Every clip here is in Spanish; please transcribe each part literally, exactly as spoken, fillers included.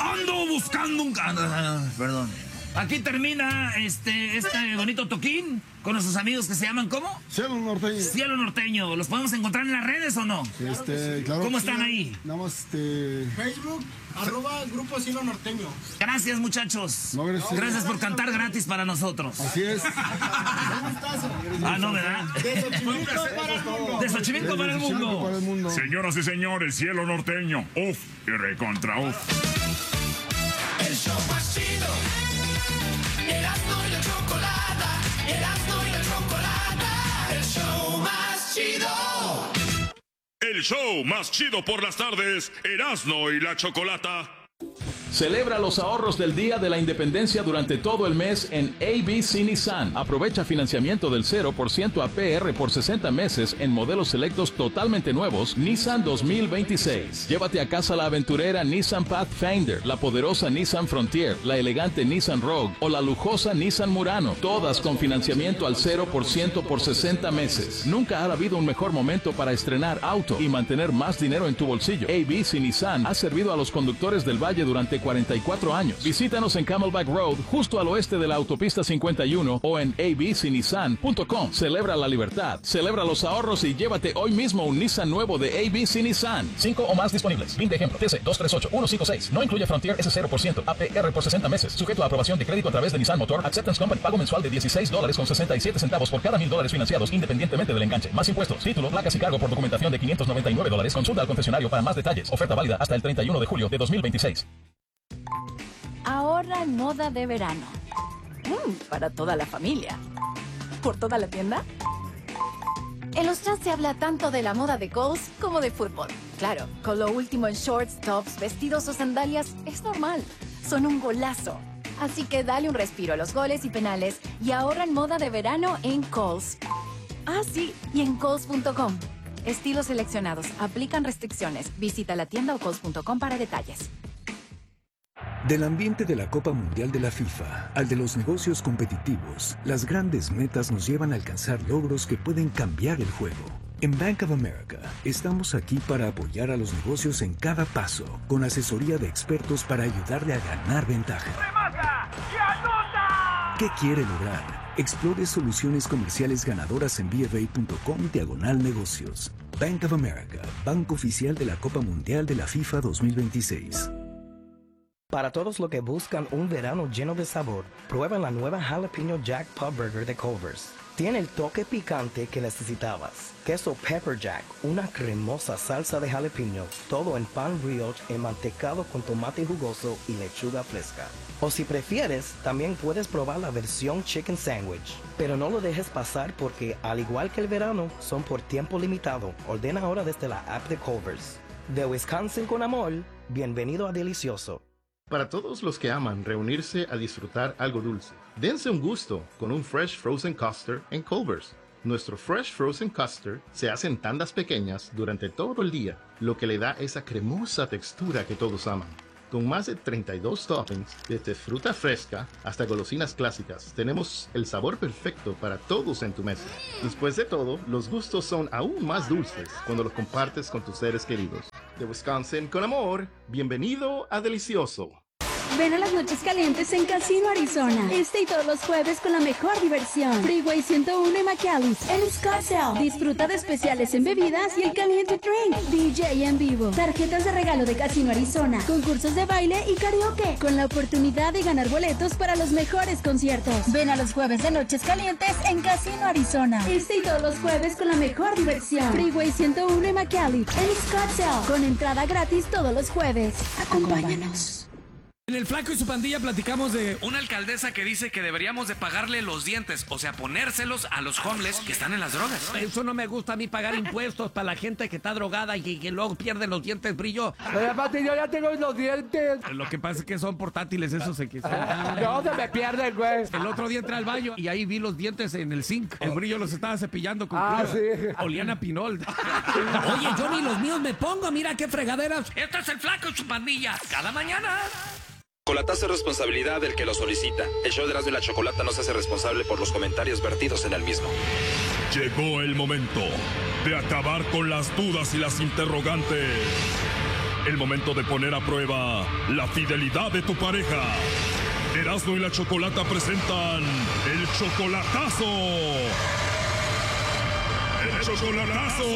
Ando buscando un... Ah, perdón. Aquí termina este, este bonito toquín con nuestros amigos que se llaman, ¿cómo? Cielo Norteño. Cielo Norteño. ¿Los podemos encontrar en las redes o no? Este, claro. ¿Cómo están ahí? Nada más, este... Facebook, arroba Grupo Cielo Norteño. Gracias, muchachos. No, gracias. Gracias por cantar gratis para nosotros. Así es. Ah, no, ¿verdad? De Xochimilco para el mundo. De Xochimilco para el mundo. Para el mundo. Señoras y señores, Cielo Norteño. Uf y recontra uf. El show más chido. Erasmo y la chocolata. Erasmo y la chocolata. El show más chido. El show más chido por las tardes. Erasmo y la chocolata. Celebra los ahorros del Día de la Independencia durante todo el mes en A B C Nissan. Aprovecha financiamiento del cero por ciento A P R por sesenta meses en modelos selectos totalmente nuevos Nissan dos mil veintiséis. Llévate a casa la aventurera Nissan Pathfinder, la poderosa Nissan Frontier, la elegante Nissan Rogue o la lujosa Nissan Murano. Todas con financiamiento al cero por ciento por sesenta meses. Nunca ha habido un mejor momento para estrenar auto y mantener más dinero en tu bolsillo. A B C Nissan ha servido a los conductores del Valle durante cuarenta y cuatro años. Visítanos en Camelback Road, justo al oeste de la autopista cincuenta y uno o en a b c nissan punto com. Celebra la libertad, celebra los ahorros y llévate hoy mismo un Nissan nuevo de A B C Nissan. Cinco o más disponibles. Fin de ejemplo. T C dos tres ocho uno cinco seis. No incluye Frontier S cero por ciento. A P R por sesenta meses. Sujeto a aprobación de crédito a través de Nissan Motor. Acceptance Company. Pago mensual de dieciséis dólares con sesenta y siete centavos por cada mil dólares financiados independientemente del enganche. Más impuestos, título, placas y cargo por documentación de quinientos noventa y nueve dólares. Consulta al concesionario para más detalles. Oferta válida hasta el treinta y uno de julio de dos mil veintiséis. Ahorra en moda de verano. Mm, para toda la familia. ¿Por toda la tienda? En los chats se habla tanto de la moda de Kohl's como de fútbol. Claro, con lo último en shorts, tops, vestidos o sandalias es normal. Son un golazo. Así que dale un respiro a los goles y penales y ahorra en moda de verano en Kohl's. Ah, sí, y en Kohl's punto com. Estilos seleccionados. Aplican restricciones. Visita la tienda o Kohl's punto com para detalles. Del ambiente de la Copa Mundial de la FIFA al de los negocios competitivos, las grandes metas nos llevan a alcanzar logros que pueden cambiar el juego. En Bank of America, estamos aquí para apoyar a los negocios en cada paso, con asesoría de expertos para ayudarle a ganar ventaja. ¡Remata y anota! ¿Qué quiere lograr? Explore soluciones comerciales ganadoras en b f a punto com diagonal negocios. Bank of America, banco oficial de la Copa Mundial de la FIFA dos mil veintiséis. Para todos los que buscan un verano lleno de sabor, prueben la nueva Jalapeno Jack Pub Burger de Culver's. Tiene el toque picante que necesitabas. Queso Pepper Jack, una cremosa salsa de jalapeño, todo en pan brioche enmantecado con tomate jugoso y lechuga fresca. O si prefieres, también puedes probar la versión Chicken Sandwich. Pero no lo dejes pasar porque, al igual que el verano, son por tiempo limitado. Ordena ahora desde la app de Culver's. De Wisconsin con amor, bienvenido a Delicioso. Para todos los que aman reunirse a disfrutar algo dulce, dense un gusto con un Fresh Frozen Custard en Culver's. Nuestro Fresh Frozen Custard se hace en tandas pequeñas durante todo el día, lo que le da esa cremosa textura que todos aman. Con más de treinta y dos toppings, desde fruta fresca hasta golosinas clásicas, tenemos el sabor perfecto para todos en tu mesa. Después de todo, los gustos son aún más dulces cuando los compartes con tus seres queridos. De Wisconsin con amor, bienvenido a Delicioso. Ven a las noches calientes en Casino Arizona. Este y todos los jueves con la mejor diversión. Freeway ciento uno y McAllis. En Scottsdale. Disfruta de especiales en bebidas y el caliente drink. D J en vivo. Tarjetas de regalo de Casino Arizona. Concursos de baile y karaoke. Con la oportunidad de ganar boletos para los mejores conciertos. Ven a los jueves de noches calientes en Casino Arizona. Este y todos los jueves con la mejor diversión. Freeway ciento uno y McAllis. En Scottsdale. Con entrada gratis todos los jueves. Acompáñanos. En el Flaco y su pandilla platicamos de una alcaldesa que dice que deberíamos de pagarle los dientes, o sea, ponérselos a los homeless que están en las drogas. Eso no me gusta a mí, pagar impuestos para la gente que está drogada y que, que luego pierde los dientes brillo. Pero aparte yo ya tengo los dientes. Lo que pasa es que son portátiles, esos se quiso. No, se me pierden, güey. El otro día entré al baño y ahí vi los dientes en el zinc. El brillo los estaba cepillando con Ah, cloro. sí. Olían a pinol. Oye, yo ni los míos me pongo, mira qué fregaderas. Este es el Flaco y su pandilla. Cada mañana. Chocolatazo es responsabilidad del que lo solicita. El show de Erasmo y la Chocolata no se hace responsable por los comentarios vertidos en el mismo. Llegó el momento de acabar con las dudas y las interrogantes. el momento de poner a prueba la fidelidad de tu pareja. Erasmo y la Chocolata presentan el chocolatazo. ¡El chocolatazo!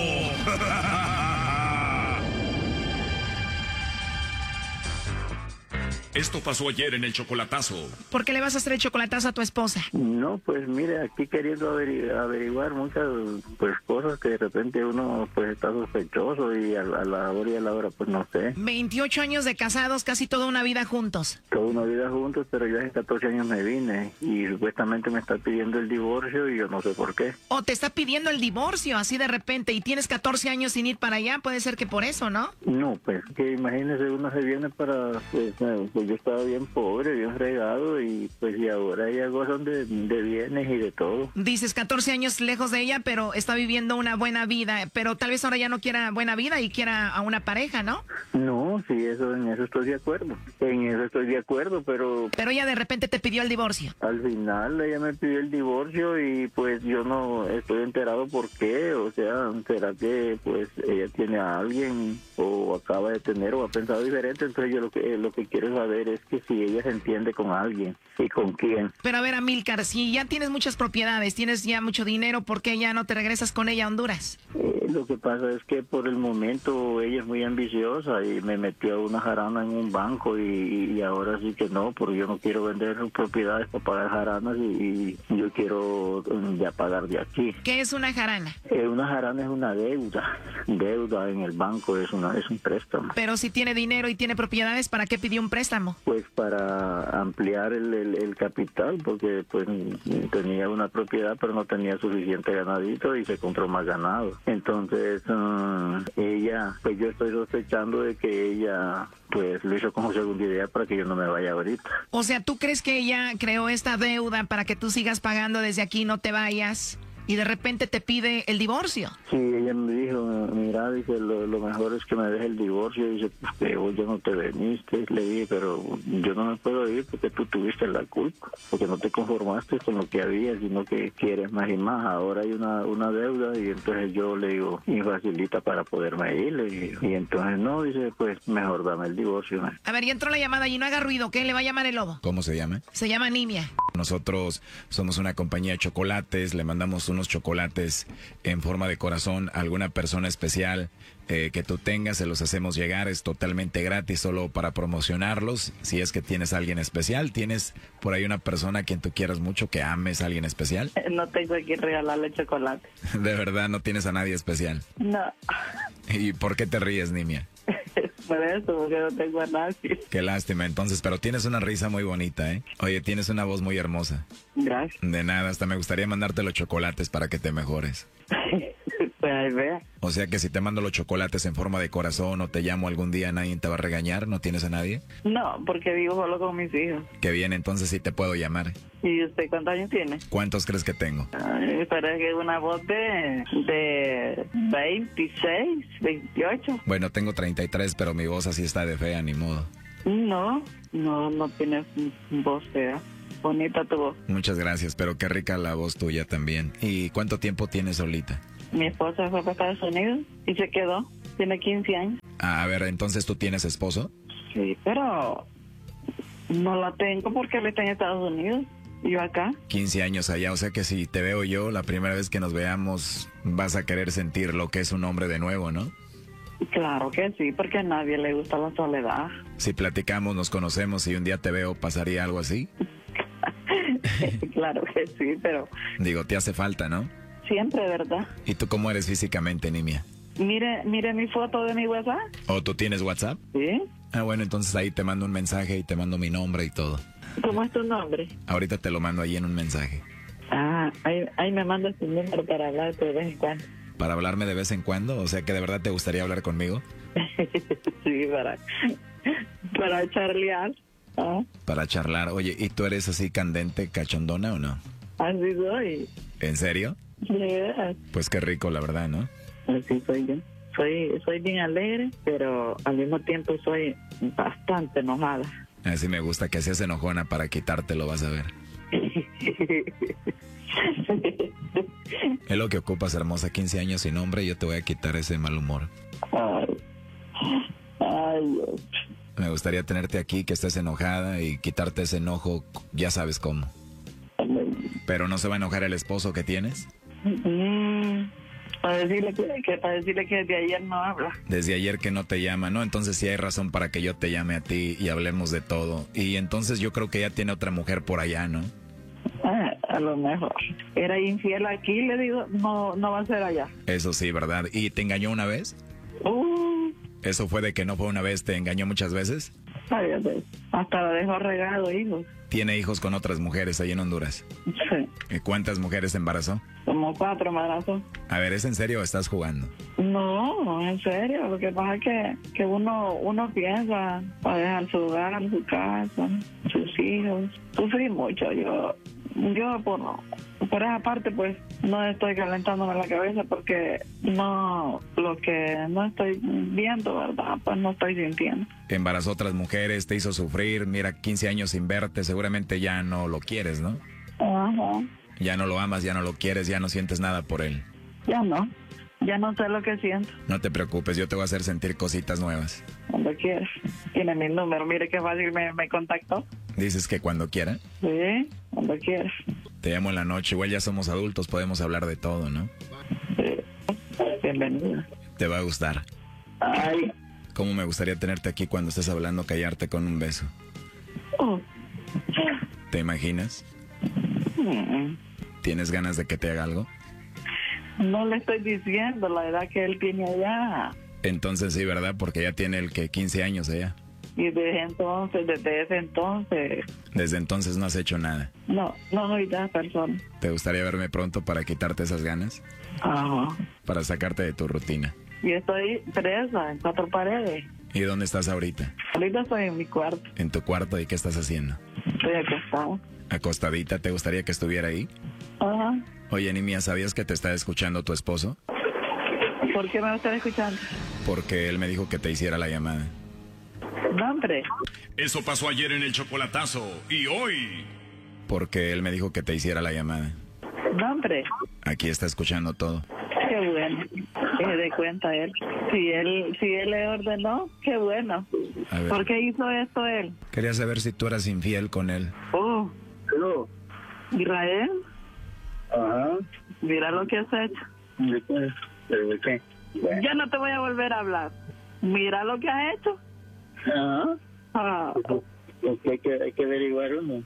Esto pasó ayer en el chocolatazo. ¿Por qué le vas a hacer el chocolatazo a tu esposa? No, pues mire, aquí queriendo averi- averiguar muchas pues cosas que de repente uno pues está sospechoso y a, a la hora y a la hora pues no sé. veintiocho años de casados, casi toda una vida juntos. Toda una vida juntos, pero yo hace catorce años me vine y supuestamente me está pidiendo el divorcio y yo no sé por qué. O te está pidiendo el divorcio así de repente y tienes catorce años sin ir para allá, puede ser que por eso, ¿no? No, pues que imagínese, uno se viene para pues, eh, pues yo estaba bien pobre, bien fregado y pues y ahora ya gozan de, de bienes y de todo. Dices catorce años lejos de ella, pero está viviendo una buena vida, pero tal vez ahora ya no quiera buena vida y quiera a una pareja, ¿no? No, sí, eso en eso estoy de acuerdo, en eso estoy de acuerdo, pero... Pero ella de repente te pidió el divorcio. Al final ella me pidió el divorcio y pues yo no estoy enterado por qué, o sea, ¿será que pues ella tiene a alguien o acaba de tener o ha pensado diferente? Entonces yo lo que, lo que quiero saber es que si ella se entiende con alguien y con quién. Pero a ver, Amílcar, si ya tienes muchas propiedades, tienes ya mucho dinero, ¿por qué ya no te regresas con ella a Honduras? Eh, lo que pasa es que por el momento ella es muy ambiciosa y me metió una jarana en un banco y, y ahora sí que no, porque yo no quiero vender propiedades para pagar jaranas y, y yo quiero um, ya pagar de aquí. ¿Qué es una jarana? Eh, una jarana es una deuda, deuda en el banco, es, una, es un préstamo. Pero si tiene dinero y tiene propiedades, ¿para qué pidió un préstamo? Pues para ampliar el, el, el capital, porque pues tenía una propiedad pero no tenía suficiente ganadito y se compró más ganado. Entonces um, ella, pues yo estoy sospechando de que ella pues lo hizo como segunda idea para que yo no me vaya ahorita. O sea, ¿tú crees que ella creó esta deuda para que tú sigas pagando desde aquí y no te vayas? Y de repente te pide el divorcio. Sí, ella me dijo, mira, dice, lo, lo mejor es que me dejes el divorcio. Dice, pues que vos ya no te veniste. Le dije, pero yo no me puedo ir porque tú tuviste la culpa, porque no te conformaste con lo que había, sino que quieres más y más. Ahora hay una, una deuda y entonces yo le digo, y facilita para poderme ir. Le digo. Y entonces no, dice, pues mejor dame el divorcio. ¿no? A ver, ya entró la llamada y no haga ruido, ¿qué? Le va a llamar el lobo. ¿Cómo se llama? Se llama Nimia. Nosotros somos una compañía de chocolates, le mandamos unos chocolates en forma de corazón a alguna persona especial eh, que tú tengas, se los hacemos llegar, es totalmente gratis, solo para promocionarlos. Si es que tienes a alguien especial, tienes por ahí una persona a quien tú quieras mucho, que ames a alguien especial. No tengo a quien regalarle chocolate. De verdad, no tienes a nadie especial. No. ¿Y por qué te ríes, Nimia? Por eso, porque no tengo a nadie. Qué lástima, entonces, pero tienes una risa muy bonita, ¿eh? Oye, tienes una voz muy hermosa. Gracias. De nada, hasta me gustaría mandarte los chocolates para que te mejores. Pues ahí vea. O sea que si te mando los chocolates en forma de corazón o te llamo algún día, nadie te va a regañar, ¿no tienes a nadie? No, porque vivo solo con mis hijos. Qué bien, entonces sí te puedo llamar. ¿Y usted cuántos años tiene? ¿Cuántos crees que tengo? Ay, parece que es una voz de, de veintiséis, veintiocho. Bueno, tengo treinta y tres, pero mi voz así está de fea, ni modo. No, no, no tienes voz fea. Bonita tu voz. Muchas gracias, pero qué rica la voz tuya también. ¿Y cuánto tiempo tienes solita? Mi esposa fue para Estados Unidos y se quedó. Tiene quince años. Ah, a ver, entonces tú tienes esposo. Sí, pero no la tengo porque él está en Estados Unidos. Y yo acá. quince años allá, o sea que si te veo yo, la primera vez que nos veamos, vas a querer sentir lo que es un hombre de nuevo, ¿no? Claro que sí, porque a nadie le gusta la soledad. Si platicamos, nos conocemos y un día te veo, ¿pasaría algo así? Claro que sí, pero... Digo, te hace falta, ¿no? Siempre, ¿verdad? ¿Y tú cómo eres físicamente, Nimia? Mire, mire mi foto de mi WhatsApp. ¿O tú tienes WhatsApp? Sí. Ah, bueno, entonces ahí te mando un mensaje y te mando mi nombre y todo. ¿Cómo es tu nombre? Ahorita te lo mando ahí en un mensaje. Ah, ahí, ahí me mandas tu número para hablar de vez en cuando. ¿Para hablarme de vez en cuando? O sea, que de verdad te gustaría hablar conmigo. Sí, para, para charlear. ¿Ah? Para charlar. Oye, ¿y tú eres así candente, cachondona o no? Así soy. ¿En serio? Yeah. Pues qué rico, la verdad, ¿no? Así soy yo. Soy, soy bien alegre, pero al mismo tiempo soy bastante enojada. Así me gusta que seas enojona para quitártelo, vas a ver. Es lo que ocupas, hermosa. quince años sin hombre y yo te voy a quitar ese mal humor. Ay. Me gustaría tenerte aquí, que estés enojada y quitarte ese enojo, ya sabes cómo. ¿Pero no se va a enojar el esposo que tienes? Mm, para decirle que, que para decirle que desde ayer no habla. Desde ayer que no te llama, ¿no? Entonces sí hay razón para que yo te llame a ti y hablemos de todo. Y entonces yo creo que ya tiene otra mujer por allá, ¿no? Ah, a lo mejor. Era infiel aquí, le digo, no, no va a ser allá. Eso sí, ¿verdad? ¿Y te engañó una vez? Uh, ¿Eso fue de que no fue una vez, te engañó muchas veces? ay, ay, hasta lo dejó regado, hijos. ¿Tiene hijos con otras mujeres ahí en Honduras? Sí, ¿Y cuántas mujeres embarazó? como cuatro embarazos. A ver, ¿es en serio o estás jugando? No, no, en serio. Lo que pasa es que, que uno, uno piensa para dejar su hogar, su casa, sus hijos. Sufrí mucho. Yo, yo por, por esa parte, pues, no estoy calentándome la cabeza porque no, lo que no estoy viendo, ¿verdad? Pues no estoy sintiendo. Embarazó otras mujeres, te hizo sufrir, mira, quince años sin verte, seguramente ya no lo quieres, ¿no? Ajá. Ya no lo amas, ya no lo quieres, ya no sientes nada por él. Ya no. Ya no sé lo que siento. No te preocupes, yo te voy a hacer sentir cositas nuevas. Cuando quieras. Tiene mi número. Mire qué fácil me, me contactó. ¿Dices que cuando quiera? Sí, cuando quieras. Te llamo en la noche, igual ya somos adultos, podemos hablar de todo, ¿no? Sí. Bienvenida. Te va a gustar. Ay. ¿Cómo me gustaría tenerte aquí cuando estés hablando, callarte con un beso? Oh. ¿Te imaginas? Mm. ¿Tienes ganas de que te haga algo? No le estoy diciendo la edad que él tiene allá. Entonces sí, ¿verdad? Porque ya tiene el que quince años allá. Y desde entonces, desde ese entonces, Desde entonces no has hecho nada. no, no soy esa persona. ¿Te gustaría verme pronto para quitarte esas ganas? Ajá. Para sacarte de tu rutina. Y estoy presa en cuatro paredes. ¿Y dónde estás ahorita? Ahorita estoy en mi cuarto. ¿En tu cuarto? ¿Y qué estás haciendo? Estoy acostada. ¿Acostadita? ¿Te gustaría que estuviera ahí? Ajá. Oye, Nimia, ¿sabías que te está escuchando tu esposo? ¿Por qué me están escuchando? Porque él me dijo que te hiciera la llamada. No, hombre. Eso pasó ayer en el chocolatazo. Y hoy... Porque él me dijo que te hiciera la llamada. No, hombre. Aquí está escuchando todo. Qué bueno. Que se dé cuenta él. Si él, si él le ordenó, qué bueno. A ver. ¿Por qué hizo esto él? Quería saber si tú eras infiel con él. Oh. Pero, Israel, ajá, mira lo que has hecho. ¿de qué? ¿Pero de qué? Bueno. Ya no te voy a volver a hablar. Mira lo que has hecho. Ajá. Ah. Es que hay que, hay que averiguar uno.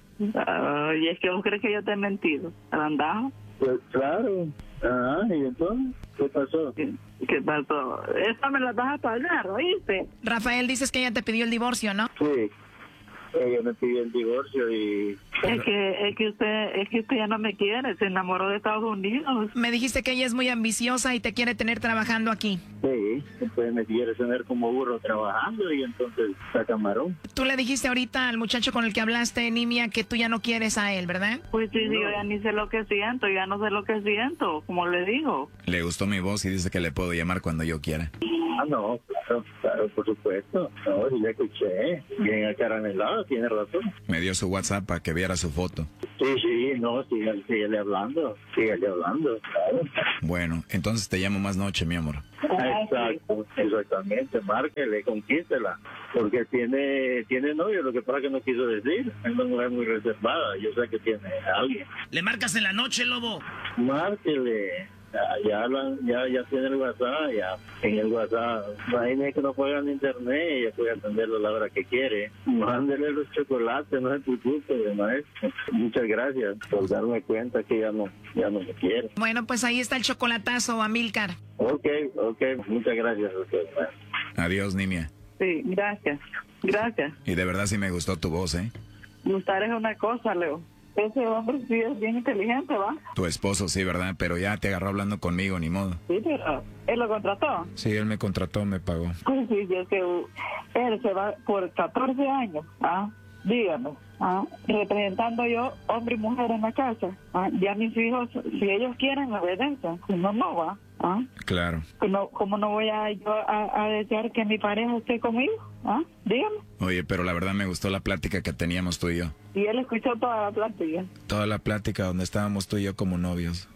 Ay, es que vos crees que yo te he mentido. ¿Arandajo? Pues claro. Ajá, ¿y entonces? ¿Qué pasó? ¿Qué, qué pasó? Esta me la vas a pagar, ¿oíste? Rafael, dices que ella te pidió el divorcio, ¿no? Sí. Ella me pidió el divorcio y... Es que, es que usted, es que usted ya no me quiere, se enamoró de Estados Unidos. Me dijiste que ella es muy ambiciosa y te quiere tener trabajando aquí. Sí, entonces me quiere tener como burro trabajando y entonces está camarón. Tú le dijiste ahorita al muchacho con el que hablaste, Nimia, que tú ya no quieres a él, ¿verdad? Pues sí, sí, yo ya ni sé lo que siento, ya no sé lo que siento, como le digo. Le gustó mi voz y dice que le puedo llamar cuando yo quiera. Ah, no, claro, claro, por supuesto. No, sí, ya escuché. Bien acaramelado, tiene razón. Me dio su WhatsApp para que viera su foto. Sí, sí, no, sígale, sígale hablando, sígale hablando, claro. Bueno, entonces te llamo más noche, mi amor. Exacto, exactamente, márquele, conquístela, porque tiene tiene novio, lo que pasa que no quiso decir, es una mujer muy reservada, yo sé que tiene a alguien. ¿Le marcas en la noche, lobo? Márquele, ya, ya, hablan- ya, ya tiene el WhatsApp, ya en el WhatsApp, imagínese que no juegan internet, ella puede atenderlo a la hora que quiere, mándele los chocolates, no se preocupe, maestro. Muchas gracias por darme cuenta que ya no, ya no me quiere. Bueno, pues ahí está el chocolatazo, Amílcar. Ok, ok, muchas gracias a usted, maestro. Adiós, Nimia. Sí, gracias, gracias. Y de verdad sí me gustó tu voz, ¿eh? Gustar es una cosa, Leo. Ese hombre sí es bien inteligente, ¿va? Tu esposo sí, ¿verdad? Pero ya te agarró hablando conmigo, ni modo. Sí, pero él lo contrató. Sí, él me contrató, me pagó. Pues sí, yo que uh, él se va por catorce años, ¿ah? Dígame, ¿ah? Representando yo hombre y mujer en la casa, ¿ah? Ya mis hijos, si ellos quieren, me obedecen, si no, no va, ¿ah? Claro. No, ¿Cómo no voy a yo a, a desear que mi pareja esté conmigo? ¿Ah? Dígame. Oye, pero la verdad me gustó la plática que teníamos tú y yo. Y él escuchó toda la plática. Toda la plática donde estábamos tú y yo como novios.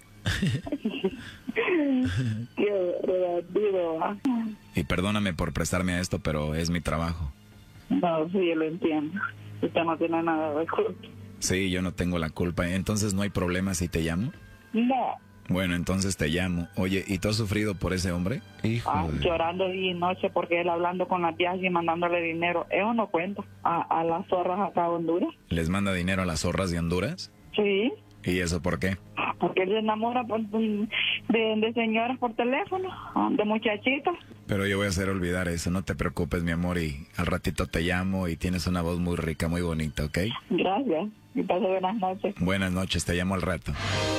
Qué rebandido, ¿ah? Y perdóname por prestarme a esto, pero es mi trabajo. No, sí, yo lo entiendo. Usted no tiene nada de culpa. Sí, yo no tengo la culpa. Entonces, ¿no hay problema si te llamo? No. Bueno, entonces te llamo. Oye, ¿y tú has sufrido por ese hombre? Hijo Ah, de... llorando día y noche porque él hablando con las viejas y mandándole dinero. Eso no cuenta. A, a las zorras acá en Honduras. ¿Les manda dinero a las zorras de Honduras? Sí. ¿Y eso por qué? Porque él se enamora por- de, de señoras por teléfono, de muchachitas. Pero yo voy a hacer olvidar eso, no te preocupes, mi amor, y al ratito te llamo y tienes una voz muy rica, muy bonita, ¿ok? Gracias. Y pase buenas noches. Buenas noches, te llamo al rato.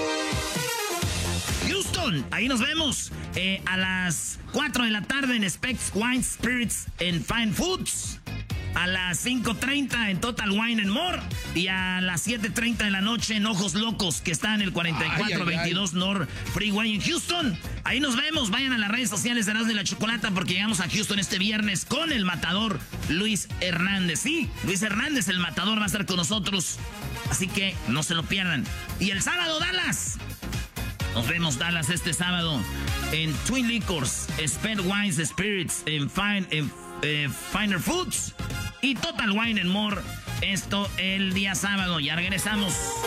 Houston, ahí nos vemos eh, a las cuatro de la tarde en Specs Wine Spirits and Fine Foods. A las cinco treinta en Total Wine and More. Y a las siete treinta de la noche en Ojos Locos, que está en el cuarenta y cuatro veintidós North Freeway en Houston. Ahí nos vemos. Vayan a las redes sociales de Erasmo y la Chocolata porque llegamos a Houston este viernes con el matador Luis Hernández. Sí, Luis Hernández, el matador, va a estar con nosotros. Así que no se lo pierdan. Y el sábado, Dallas. Nos vemos, Dallas, este sábado en Twin Liquors, Sped Wines Spirits, en Fine, en, eh, Finer Foods y Total Wine and More. Esto el día sábado. Ya regresamos.